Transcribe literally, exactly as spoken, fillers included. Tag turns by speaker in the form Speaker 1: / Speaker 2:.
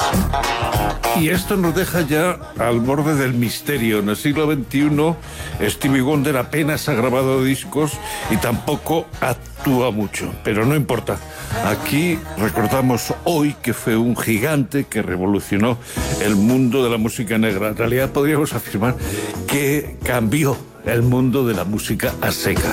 Speaker 1: Y esto nos deja ya al borde del misterio. En el siglo veintiuno, Stevie Wonder apenas ha grabado discos y tampoco actúa mucho. Pero no importa. Aquí recordamos hoy que fue un gigante que revolucionó el mundo de la música negra. En realidad podríamos afirmar que cambió el mundo de la música a secas.